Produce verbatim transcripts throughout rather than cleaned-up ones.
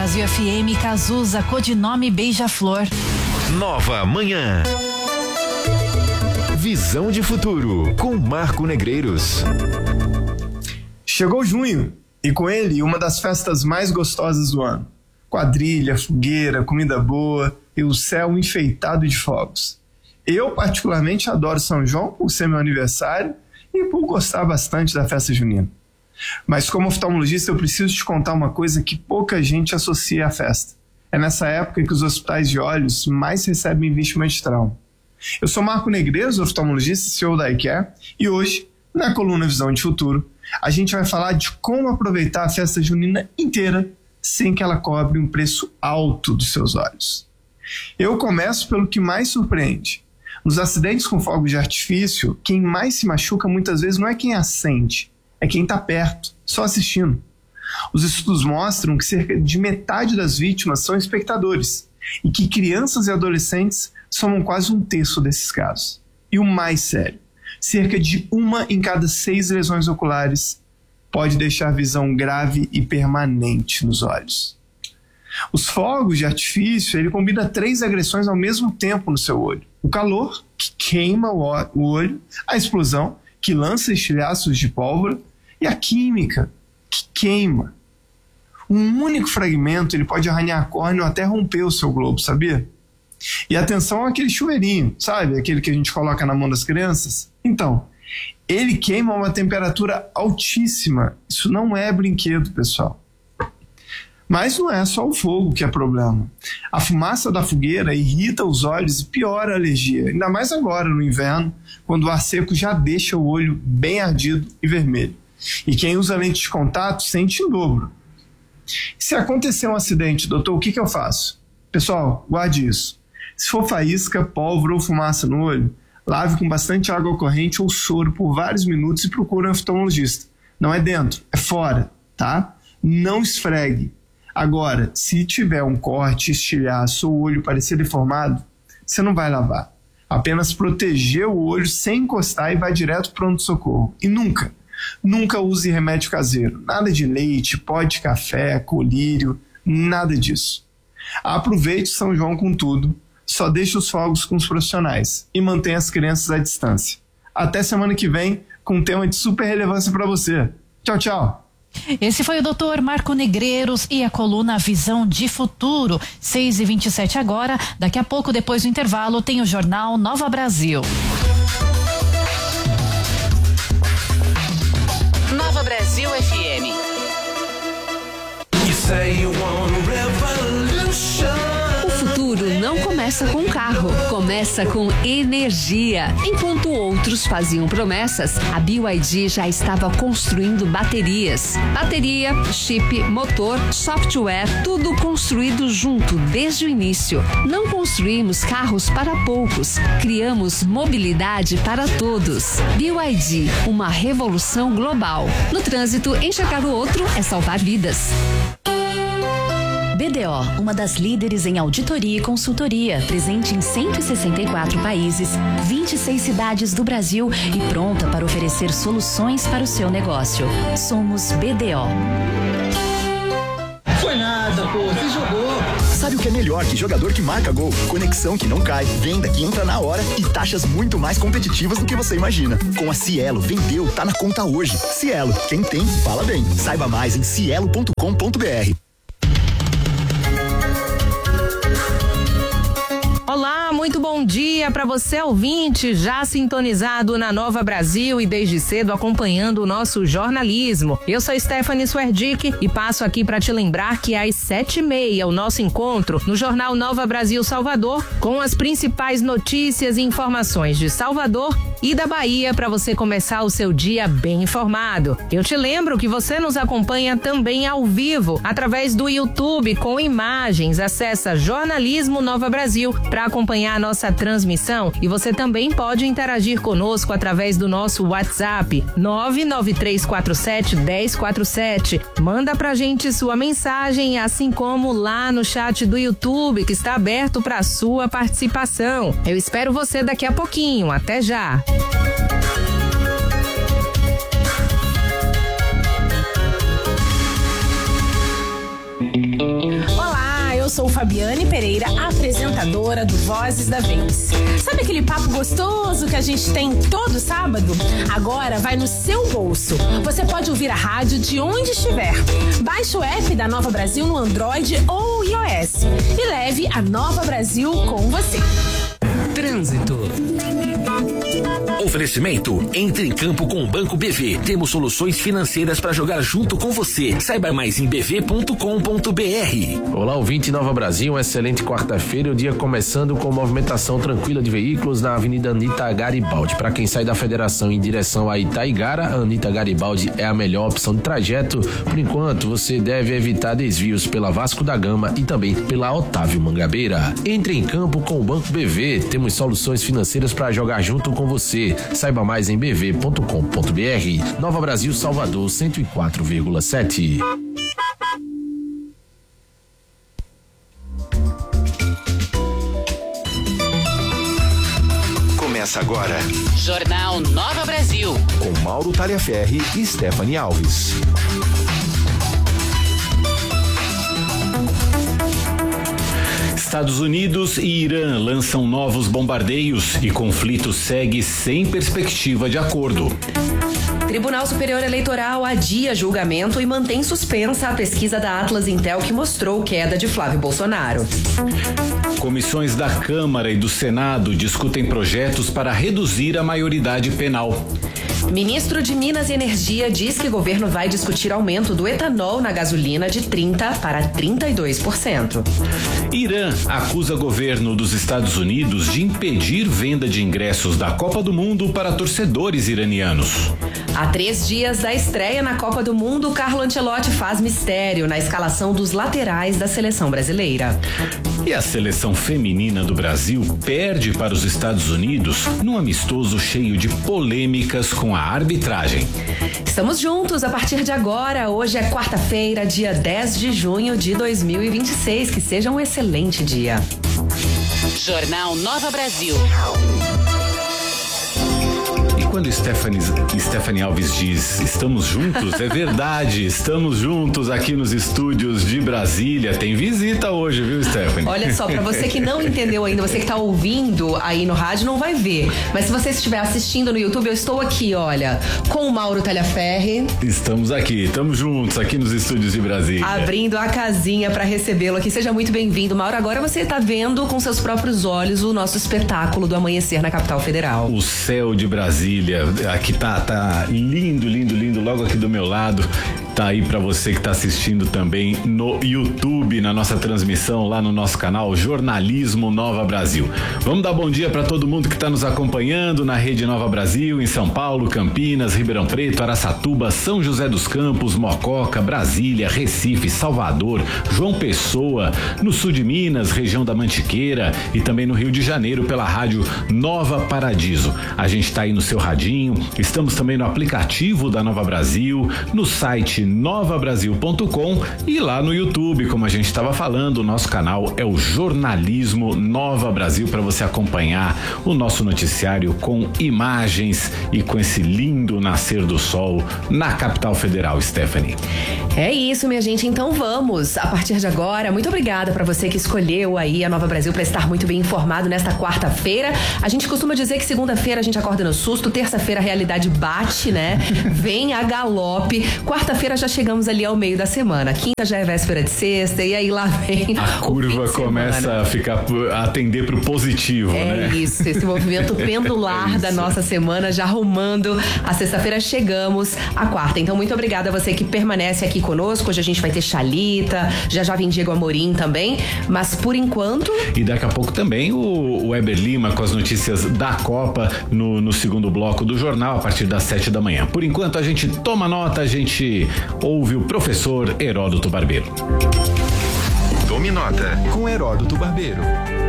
Brasil F M, Cazuza, codinome Beija-Flor. Nova Manhã. Visão de futuro com Marco Negreiros. Chegou junho e com ele uma das festas mais gostosas do ano. Quadrilha, fogueira, comida boa e o céu enfeitado de fogos. Eu particularmente adoro São João por ser meu aniversário e por gostar bastante da festa junina. Mas como oftalmologista eu preciso te contar uma coisa que pouca gente associa à festa. É nessa época que os hospitais de olhos mais recebem investimento de trauma. Eu sou Marco Negreiros, oftalmologista e C E O da iCare, e hoje, na coluna Visão de Futuro, a gente vai falar de como aproveitar a festa junina inteira sem que ela cobre um preço alto dos seus olhos. Eu começo pelo que mais surpreende. Nos acidentes com fogos de artifício, quem mais se machuca muitas vezes não é quem acende, é quem está perto, só assistindo. Os estudos mostram que cerca de metade das vítimas são espectadores e que crianças e adolescentes somam quase um terço desses casos. E o mais sério, cerca de uma em cada seis lesões oculares pode deixar visão grave e permanente nos olhos. Os fogos de artifício, ele combina três agressões ao mesmo tempo no seu olho. O calor, que queima o olho, a explosão, que lança estilhaços de pólvora, e a química, que queima. Um único fragmento ele pode arranhar a córnea ou até romper o seu globo, sabia? E atenção àquele chuveirinho, sabe? Aquele que a gente coloca na mão das crianças. Então, ele queima a uma temperatura altíssima. Isso não é brinquedo, pessoal. Mas não é só o fogo que é problema. A fumaça da fogueira irrita os olhos e piora a alergia, ainda mais agora no inverno, quando o ar seco já deixa o olho bem ardido e vermelho. E quem usa lente de contato sente em dobro. Se acontecer um acidente, doutor, o que, que eu faço? Pessoal, guarde isso. Se for faísca, pólvora ou fumaça no olho, lave com bastante água corrente ou soro por vários minutos e procure um oftalmologista. Não é dentro, é fora, tá? Não esfregue. Agora, se tiver um corte, estilhaço ou o olho parecer deformado, você não vai lavar. Apenas proteger o olho sem encostar e vai direto para o pronto-socorro. E nunca, nunca use remédio caseiro. Nada de leite, pó de café, colírio, nada disso. Aproveite São João com tudo. Só deixe os fogos com os profissionais e mantenha as crianças à distância. Até semana que vem com um tema de super relevância para você. Tchau, tchau. Esse foi o doutor Marco Negreiros e a coluna Visão de Futuro. seis e vinte e sete agora. Daqui a pouco, depois do intervalo, tem o Jornal Nova Brasil. Nova Brasil F M. O futuro não começa com carro, começa com energia. Enquanto outros faziam promessas, a B Y D já estava construindo baterias. Bateria, chip, motor, software, tudo construído junto desde o início. Não construímos carros para poucos, criamos mobilidade para todos. B Y D, uma revolução global. No trânsito, enxergar o outro é salvar vidas. B D O, uma das líderes em auditoria e consultoria, presente em cento e sessenta e quatro países, vinte e seis cidades do Brasil e pronta para oferecer soluções para o seu negócio. Somos B D O. Foi nada, pô, você jogou. Sabe o que é melhor que jogador que marca gol? Conexão que não cai, venda que entra na hora e taxas muito mais competitivas do que você imagina. Com a Cielo, vendeu, tá na conta hoje. Cielo, quem tem, fala bem. Saiba mais em cielo ponto com ponto br. Olá, muito bom dia para você ouvinte, já sintonizado na Nova Brasil e desde cedo acompanhando o nosso jornalismo. Eu sou Stephanie Swerdick e passo aqui para te lembrar que às sete e meia o nosso encontro no Jornal Nova Brasil Salvador com as principais notícias e informações de Salvador e da Bahia para você começar o seu dia bem informado. Eu te lembro que você nos acompanha também ao vivo através do YouTube com imagens. Acessa Jornalismo Nova Brasil para acompanhar a nossa transmissão e você também pode interagir conosco através do nosso WhatsApp nove nove três quatro sete um zero quatro sete. Manda pra gente sua mensagem, assim como lá no chat do YouTube que está aberto para sua participação. Eu espero você daqui a pouquinho. Até já. Olá, eu sou Fabiane Pereira, apresentadora do Vozes da Vez. Sabe aquele papo gostoso que a gente tem todo sábado? Agora vai no seu bolso. Você pode ouvir a rádio de onde estiver. Baixe o app da Nova Brasil no Android ou iOS e leve a Nova Brasil com você. Trânsito. Oferecimento: entre em campo com o Banco B V. Temos soluções financeiras para jogar junto com você. Saiba mais em b v ponto com ponto b r. Olá, ouvinte Nova Brasil, uma excelente quarta-feira, o dia começando com movimentação tranquila de veículos na Avenida Anita Garibaldi. Para quem sai da Federação em direção a Itaigara, a Anita Garibaldi é a melhor opção de trajeto. Por enquanto, você deve evitar desvios pela Vasco da Gama e também pela Otávio Mangabeira. Entre em campo com o Banco B V. Temos soluções financeiras para jogar junto com você. Saiba mais em b v ponto com ponto b r. Nova Brasil, Salvador, cento e quatro vírgula sete. Começa agora. Jornal Nova Brasil. Com Mauro Talhaferri e Stephanie Alves. Estados Unidos e Irã lançam novos bombardeios e conflito segue sem perspectiva de acordo. Tribunal Superior Eleitoral adia julgamento e mantém suspensa a pesquisa da Atlas Intel que mostrou queda de Flávio Bolsonaro. Comissões da Câmara e do Senado discutem projetos para reduzir a maioridade penal. Ministro de Minas e Energia diz que o governo vai discutir aumento do etanol na gasolina de trinta por cento para trinta e dois por cento. Irã acusa governo dos Estados Unidos de impedir venda de ingressos da Copa do Mundo para torcedores iranianos. Há três dias da estreia na Copa do Mundo, Carlo Ancelotti faz mistério na escalação dos laterais da seleção brasileira. E a seleção feminina do Brasil perde para os Estados Unidos num amistoso cheio de polêmicas com a arbitragem. Estamos juntos a partir de agora. Hoje é quarta-feira, dia dez de junho de dois mil e vinte e seis. Que seja um excelente dia. Jornal Nova Brasil. Quando Stephanie, Stephanie Alves diz estamos juntos, é verdade, estamos juntos aqui nos estúdios de Brasília. Tem visita hoje, viu, Stephanie? Olha só, pra você que não entendeu ainda, você que tá ouvindo aí no rádio não vai ver, mas se você estiver assistindo no YouTube, eu estou aqui, olha, com o Mauro Talhaferri. Estamos aqui, estamos juntos aqui nos estúdios de Brasília. Abrindo a casinha pra recebê-lo aqui. Seja muito bem-vindo, Mauro. Agora você tá vendo com seus próprios olhos o nosso espetáculo do amanhecer na capital federal. O céu de Brasília. Aqui tá, tá lindo, lindo, lindo, logo aqui do meu lado. Tá aí pra você que tá assistindo também no YouTube, na nossa transmissão lá no nosso canal Jornalismo Nova Brasil. Vamos dar bom dia pra todo mundo que tá nos acompanhando na Rede Nova Brasil, em São Paulo, Campinas, Ribeirão Preto, Araçatuba, São José dos Campos, Mococa, Brasília, Recife, Salvador, João Pessoa, no sul de Minas, região da Mantiqueira e também no Rio de Janeiro pela rádio Nova Paradiso. A gente tá aí no seu radinho, estamos também no aplicativo da Nova Brasil, no site nova brasil ponto com e lá no YouTube, como a gente estava falando, o nosso canal é o Jornalismo Nova Brasil, para você acompanhar o nosso noticiário com imagens e com esse lindo nascer do sol na capital federal, Stephanie. É isso, minha gente, então vamos, a partir de agora, muito obrigada para você que escolheu aí a Nova Brasil para estar muito bem informado nesta quarta-feira. A gente costuma dizer que segunda-feira a gente acorda no susto, terça-feira a realidade bate, né? Vem a galope, quarta-feira já chegamos ali ao meio da semana. Quinta já é véspera de sexta e aí lá vem a curva começa a ficar a atender pro positivo, é né? É isso, esse movimento pendular é da nossa semana já arrumando a sexta-feira, chegamos à quarta. Então muito obrigada a você que permanece aqui conosco. Hoje a gente vai ter Chalita, já já vem Diego Amorim também, mas por enquanto... E daqui a pouco também o, o Weber Lima com as notícias da Copa no, no segundo bloco do jornal a partir das sete da manhã. Por enquanto a gente toma nota, a gente ouve o professor Heródoto Barbeiro. Tome nota com Heródoto Barbeiro.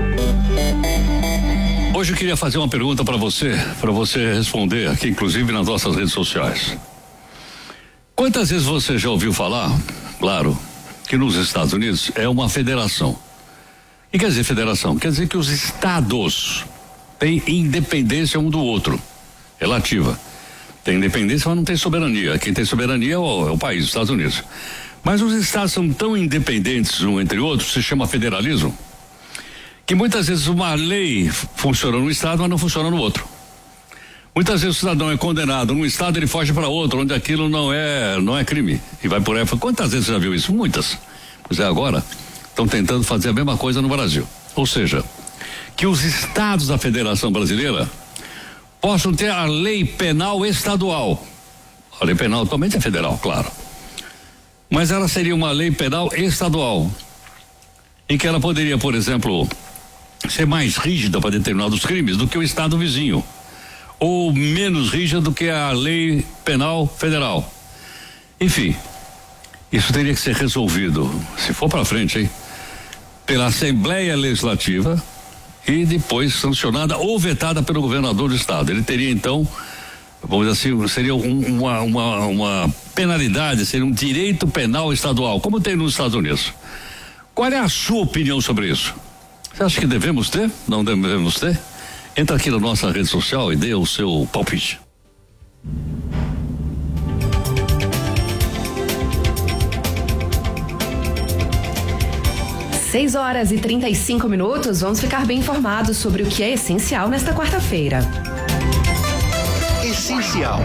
Hoje eu queria fazer uma pergunta para você, para você responder aqui, inclusive nas nossas redes sociais. Quantas vezes você já ouviu falar, claro, que nos Estados Unidos é uma federação? O que quer dizer federação? Quer dizer que os estados têm independência um do outro, relativa. Tem independência, mas não tem soberania. Quem tem soberania é o, é o país, os Estados Unidos. Mas os estados são tão independentes um entre outros, se chama federalismo, que muitas vezes uma lei funciona num estado, mas não funciona no outro. Muitas vezes o cidadão é condenado num estado, ele foge para outro, onde aquilo não é, não é crime. E vai por aí. Quantas vezes você já viu isso? Muitas. Pois é, agora estão tentando fazer a mesma coisa no Brasil. Ou seja, que os estados da Federação Brasileira possam ter a lei penal estadual. A lei penal atualmente é federal, claro. Mas ela seria uma lei penal estadual, em que ela poderia, por exemplo, ser mais rígida para determinados crimes do que o estado vizinho, ou menos rígida do que a lei penal federal. Enfim, isso teria que ser resolvido, se for para frente, hein, pela Assembleia Legislativa e depois sancionada ou vetada pelo governador do estado. Ele teria então, vamos dizer assim, seria um, uma, uma, uma penalidade, seria um direito penal estadual, como tem nos Estados Unidos. Qual é a sua opinião sobre isso? Você acha que devemos ter? Não devemos ter? Entra aqui na nossa rede social e dê o seu palpite. seis horas e trinta e cinco minutos, vamos ficar bem informados sobre o que é essencial nesta quarta-feira. Essencial.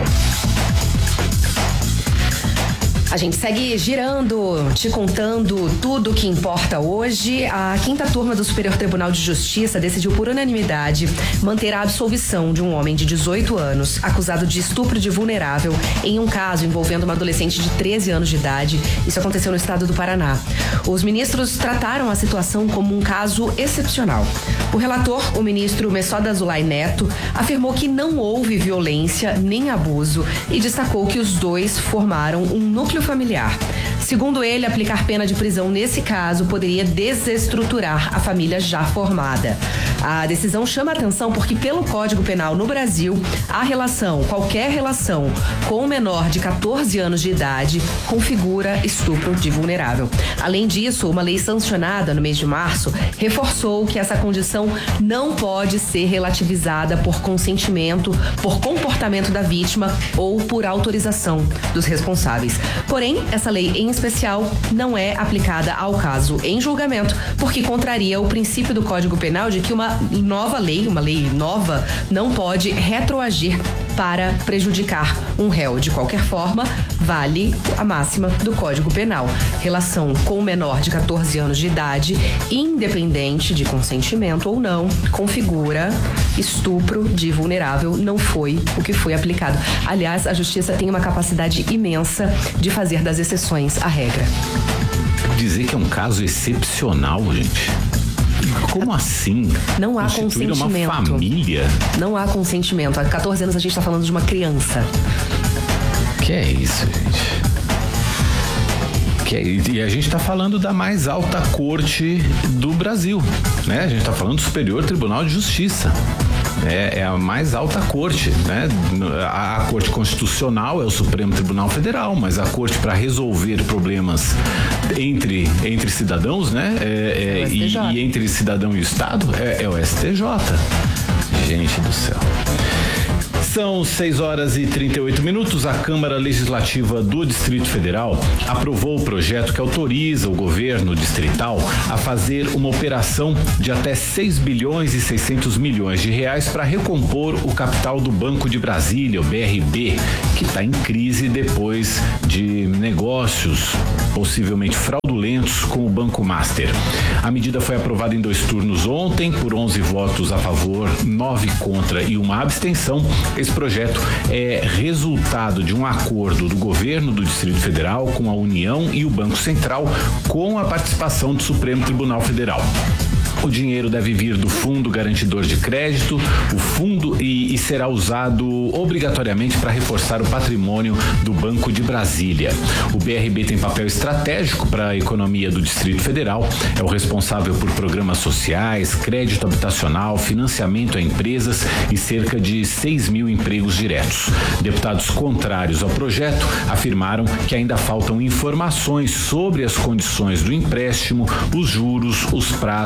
A gente segue girando, te contando tudo o que importa hoje. A quinta turma do Superior Tribunal de Justiça decidiu por unanimidade manter a absolvição de um homem de dezoito anos acusado de estupro de vulnerável em um caso envolvendo uma adolescente de treze anos de idade. Isso aconteceu no estado do Paraná. Os ministros trataram a situação como um caso excepcional. O relator, o ministro Messoda Azulay Neto, afirmou que não houve violência nem abuso e destacou que os dois formaram um núcleo familiar. Segundo ele, aplicar pena de prisão nesse caso poderia desestruturar a família já formada. A decisão chama a atenção porque, pelo Código Penal no Brasil, a relação, qualquer relação com um menor de catorze anos de idade, configura estupro de vulnerável. Além disso, uma lei sancionada no mês de março reforçou que essa condição não pode ser relativizada por consentimento, por comportamento da vítima ou por autorização dos responsáveis. Porém, essa lei em especial não é aplicada ao caso em julgamento, porque contraria o princípio do Código Penal de que uma nova lei, uma lei nova, não pode retroagir para prejudicar um réu. De qualquer forma, vale a máxima do Código Penal. Relação com o menor de catorze anos de idade, independente de consentimento ou não, configura estupro de vulnerável. Não foi o que foi aplicado. Aliás, a Justiça tem uma capacidade imensa de fazer das exceções a regra. Dizer que é um caso excepcional, gente. Como assim? Não há Constituir consentimento. Uma família? Não há consentimento. Há catorze anos a gente está falando de uma criança. Que é isso, gente? Que é, e a gente está falando da mais alta corte do Brasil, né? A gente está falando do Superior Tribunal de Justiça. É, é a mais alta corte, né? A, a Corte Constitucional é o Supremo Tribunal Federal, mas a corte para resolver problemas entre, entre cidadãos, né? É, é, e, e entre cidadão e Estado é, é o S T J. Gente do céu. São seis horas e trinta e oito minutos. A Câmara Legislativa do Distrito Federal aprovou o projeto que autoriza o governo distrital a fazer uma operação de até seis bilhões e seiscentos milhões de reais para recompor o capital do Banco de Brasília, o B R B, que está em crise depois de negócios possivelmente fraudulentos com o Banco Master. A medida foi aprovada em dois turnos ontem, por onze votos a favor, nove contra e uma abstenção. Esse projeto é resultado de um acordo do governo do Distrito Federal com a União e o Banco Central, com a participação do Supremo Tribunal Federal. O dinheiro deve vir do Fundo Garantidor de Crédito, o fundo e, e será usado obrigatoriamente para reforçar o patrimônio do Banco de Brasília. O B R B tem papel estratégico para a economia do Distrito Federal, é o responsável por programas sociais, crédito habitacional, financiamento a empresas e cerca de seis mil empregos diretos. Deputados contrários ao projeto afirmaram que ainda faltam informações sobre as condições do empréstimo, os juros, os prazos e os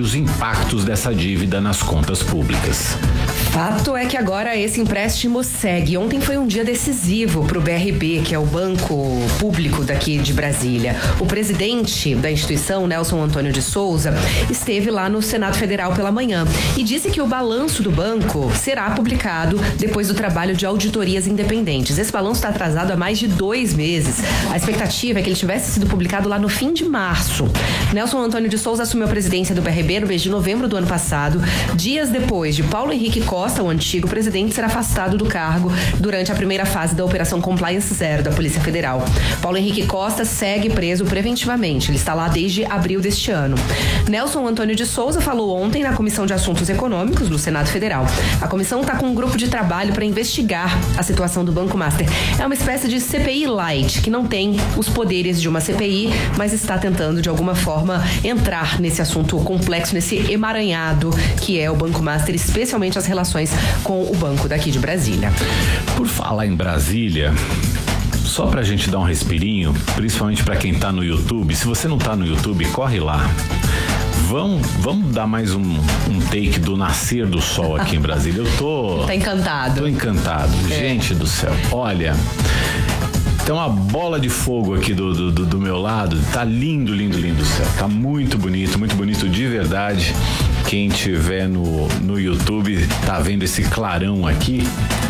os impactos dessa dívida nas contas públicas. Fato é que agora esse empréstimo segue. Ontem foi um dia decisivo para o B R B, que é o banco público daqui de Brasília. O presidente da instituição, Nelson Antônio de Souza, esteve lá no Senado Federal pela manhã e disse que o balanço do banco será publicado depois do trabalho de auditorias independentes. Esse balanço está atrasado há mais de dois meses. A expectativa é que ele tivesse sido publicado lá no fim de março. Nelson Antônio de Souza assumiu a presidência do B R B no mês de novembro do ano passado, dias depois de Paulo Henrique Costa, o antigo presidente, ser afastado do cargo durante a primeira fase da Operação Compliance Zero da Polícia Federal. Paulo Henrique Costa segue preso preventivamente. Ele está lá desde abril deste ano. Nelson Antônio de Souza falou ontem na Comissão de Assuntos Econômicos do Senado Federal. A comissão está com um grupo de trabalho para investigar a situação do Banco Master. É uma espécie de C P I light, que não tem os poderes de uma C P I, mas está tentando de alguma forma entrar nesse assunto complexo, nesse emaranhado que é o Banco Master, especialmente as relações com o banco daqui de Brasília. Por falar em Brasília, só pra gente dar um respirinho, principalmente pra quem tá no YouTube, se você não tá no YouTube, corre lá. Vamos, vamos dar mais um, um take do nascer do sol aqui em Brasília. Eu tô... Tá encantado. Tô encantado. É. Gente do céu, olha... Tem uma bola de fogo aqui do, do, do meu lado. Tá lindo, lindo, lindo o céu. Tá muito bonito, muito bonito de verdade. Quem tiver no, no YouTube tá vendo esse clarão aqui.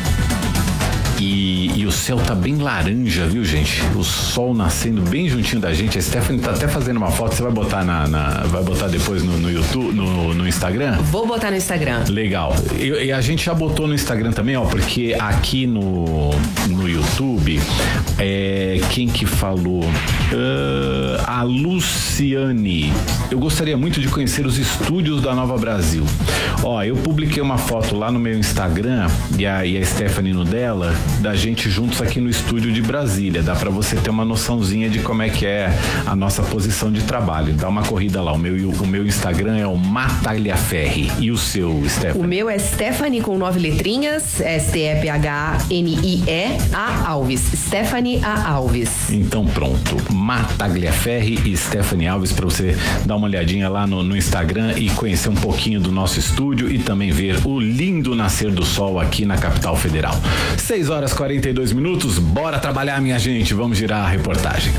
E, e o céu tá bem laranja, viu, gente? O sol nascendo bem juntinho da gente. A Stephanie tá até fazendo uma foto. Você vai botar na, na vai botar depois no, no YouTube, no, no Instagram? Vou botar no Instagram. Legal. E, e a gente já botou no Instagram também, ó, porque aqui no, no YouTube, é, quem que falou? Uh, a Luciane. Eu gostaria muito de conhecer os estúdios da Nova Brasil. Ó, eu publiquei uma foto lá no meu Instagram e a, e a Stephanie no dela, da gente juntos aqui no estúdio de Brasília. Dá pra você ter uma noçãozinha de como é que é a nossa posição de trabalho. Dá uma corrida lá. O meu, o meu Instagram é o Matagliaferri. E o seu, Stephanie? O meu é Stephanie com nove letrinhas, S T E P H N I E A Alves. Stephanie A Alves. Então pronto. Matagliaferri e Stephanie Alves, pra você dar uma olhadinha lá no, no Instagram e conhecer um pouquinho do nosso estúdio e também ver o lindo nascer do sol aqui na capital federal. seis horas e quarenta e dois minutos, bora trabalhar, minha gente, vamos girar a reportagem.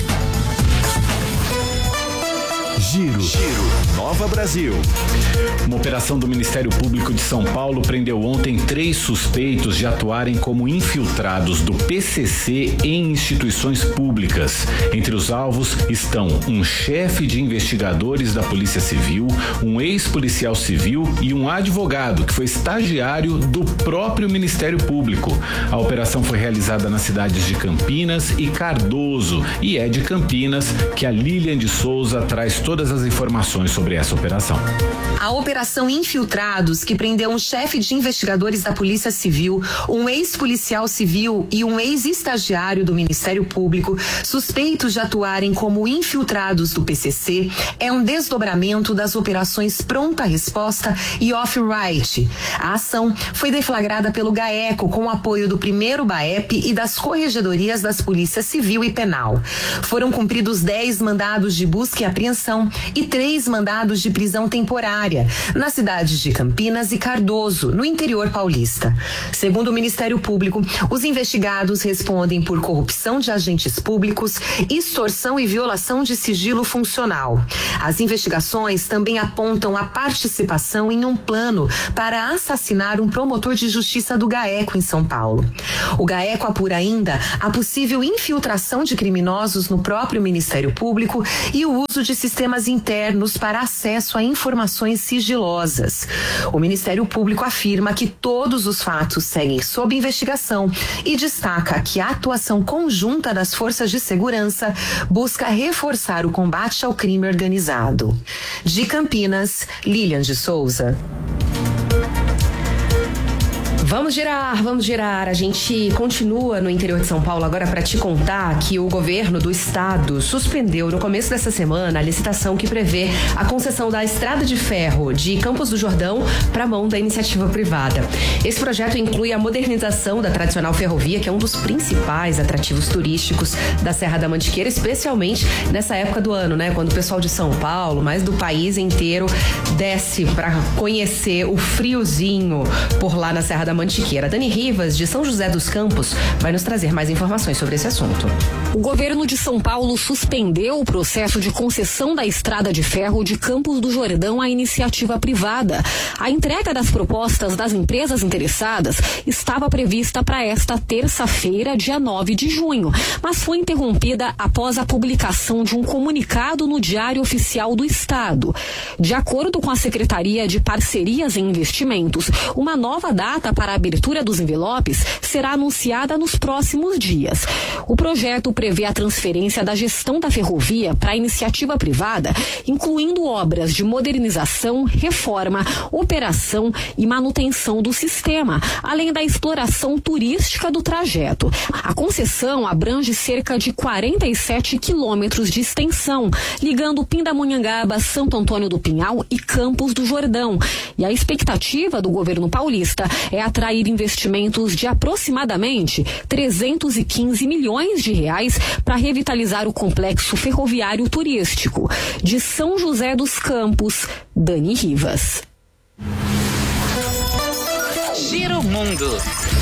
Giro, Giro, Nova Brasil. Uma operação do Ministério Público de São Paulo prendeu ontem três suspeitos de atuarem como infiltrados do P C C em instituições públicas. Entre os alvos estão um chefe de investigadores da Polícia Civil, um ex-policial civil e um advogado que foi estagiário do próprio Ministério Público. A operação foi realizada nas cidades de Campinas e Cardoso e é de Campinas que a Lilian de Souza traz todas as informações sobre essa operação. A Operação Infiltrados, que prendeu um chefe de investigadores da Polícia Civil, um ex-policial civil e um ex-estagiário do Ministério Público, suspeitos de atuarem como infiltrados do P C C, é um desdobramento das operações Pronta Resposta e Off-Right. A ação foi deflagrada pelo GAECO com o apoio do primeiro BAEP e das corregedorias das Polícias Civil e Penal. Foram cumpridos dez mandados de busca e apreensão e três mandados de prisão temporária nas cidades de Campinas e Cardoso, no interior paulista. Segundo o Ministério Público, os investigados respondem por corrupção de agentes públicos, extorsão e violação de sigilo funcional. As investigações também apontam a participação em um plano para assassinar um promotor de justiça do GAECO em São Paulo. O GAECO apura ainda a possível infiltração de criminosos no próprio Ministério Público e o uso de sistemas internos para acesso a informações sigilosas. O Ministério Público afirma que todos os fatos seguem sob investigação e destaca que a atuação conjunta das forças de segurança busca reforçar o combate ao crime organizado. De Campinas, Lilian de Souza. Vamos girar, vamos girar. A gente continua no interior de São Paulo agora para te contar que o governo do estado suspendeu no começo dessa semana a licitação que prevê a concessão da estrada de ferro de Campos do Jordão para a mão da iniciativa privada. Esse projeto inclui a modernização da tradicional ferrovia, que é um dos principais atrativos turísticos da Serra da Mantiqueira, especialmente nessa época do ano, né? Quando o pessoal de São Paulo, mas do país inteiro, desce para conhecer o friozinho por lá na Serra da Mantiqueira. Dani Rivas, de São José dos Campos, vai nos trazer mais informações sobre esse assunto. O governo de São Paulo suspendeu o processo de concessão da estrada de ferro de Campos do Jordão à iniciativa privada. A entrega das propostas das empresas interessadas estava prevista para esta terça-feira, dia nove de junho, mas foi interrompida após a publicação de um comunicado no Diário Oficial do Estado. De acordo com a Secretaria de Parcerias e Investimentos, uma nova data para a abertura dos envelopes será anunciada nos próximos dias. O projeto prevê a transferência da gestão da ferrovia para a iniciativa privada, incluindo obras de modernização, reforma, operação e manutenção do sistema, além da exploração turística do trajeto. A concessão abrange cerca de quarenta e sete quilômetros de extensão, ligando Pindamonhangaba, Santo Antônio do Pinhal e Campos do Jordão. E a expectativa do governo paulista é atrair investimentos de aproximadamente trezentos e quinze milhões de reais para revitalizar o complexo ferroviário turístico. De São José dos Campos, Dani Rivas. Giro Mundo.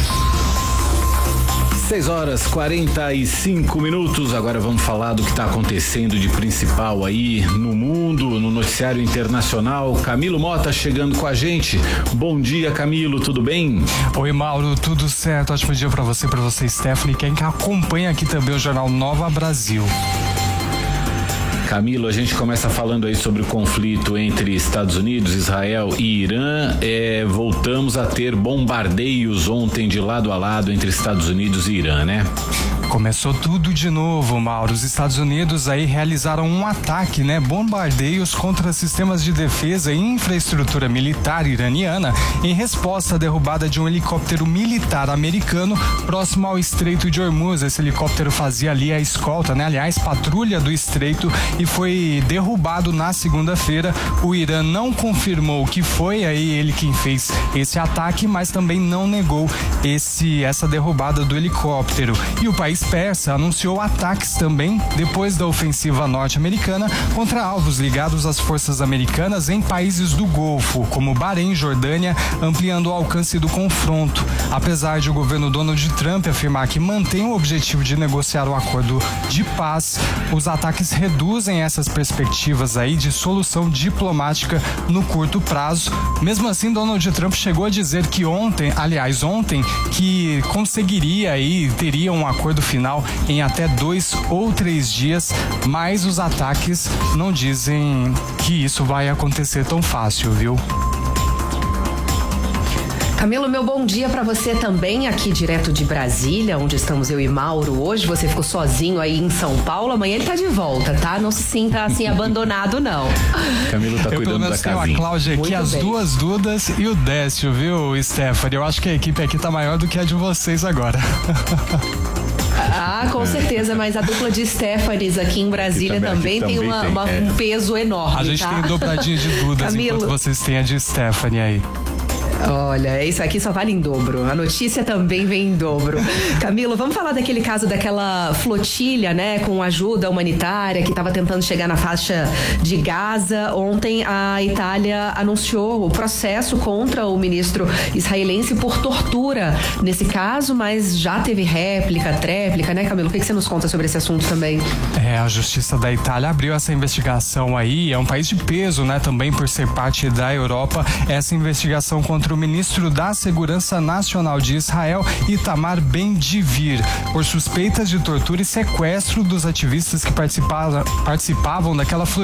seis horas e quarenta e cinco minutos. Agora vamos falar do que está acontecendo de principal aí no mundo, no noticiário internacional. Camilo Mota chegando com a gente. Bom dia, Camilo, tudo bem? Oi, Mauro, tudo certo? Ótimo dia para você, para você, Stephanie, quem acompanha aqui também o jornal Nova Brasil. Camilo, a gente começa falando aí sobre o conflito entre Estados Unidos, Israel e Irã. É, voltamos a ter bombardeios ontem de lado a lado entre Estados Unidos e Irã, né? Começou tudo de novo, Mauro. Os Estados Unidos aí realizaram um ataque, né? Bombardeios contra sistemas de defesa e infraestrutura militar iraniana em resposta à derrubada de um helicóptero militar americano próximo ao Estreito de Hormuz. Esse helicóptero fazia ali a escolta, né? Aliás, patrulha do Estreito, e foi derrubado na segunda-feira. O Irã não confirmou que foi aí ele quem fez esse ataque, mas também não negou esse essa derrubada do helicóptero. E o país persa anunciou ataques também depois da ofensiva norte-americana contra alvos ligados às forças americanas em países do Golfo, como Bahrein e Jordânia, ampliando o alcance do confronto. Apesar de o governo Donald Trump afirmar que mantém o objetivo de negociar o acordo de paz, os ataques reduzem essas perspectivas aí de solução diplomática no curto prazo. Mesmo assim, Donald Trump chegou a dizer que ontem, aliás, ontem, que conseguiria aí, teria um acordo final em até dois ou três dias, mas os ataques não dizem que isso vai acontecer tão fácil, viu? Camilo, meu bom dia pra você também, aqui direto de Brasília, onde estamos eu e Mauro hoje. Você ficou sozinho aí em São Paulo, amanhã ele tá de volta, tá? Não se sinta assim abandonado, não. Camilo tá eu, cuidando da casinha. Eu tenho a Cláudia aqui, Muito as bem. duas Dudas e o Décio, viu, Stephanie? Eu acho que a equipe aqui tá maior do que a de vocês agora. Ah, com certeza, mas a dupla de Stephanies aqui em Brasília também, também, tem, uma, tem uma, é. um peso enorme, A gente tá? tem dobradinha de Dudas, Camilo, enquanto vocês têm a de Stephanie aí. Olha, isso aqui só vale em dobro. A notícia também vem em dobro. Camilo, vamos falar daquele caso daquela flotilha, né, com ajuda humanitária que estava tentando chegar na faixa de Gaza. Ontem a Itália anunciou o processo contra o ministro israelense por tortura nesse caso, mas já teve réplica, tréplica, né, Camilo? O que, que você nos conta sobre esse assunto também? É, a Justiça da Itália abriu essa investigação aí. É um país de peso, né, também por ser parte da Europa. Essa investigação contra o ministro da Segurança Nacional de Israel, Itamar Ben-Gvir, por suspeitas de tortura e sequestro dos ativistas que participavam, participavam daquela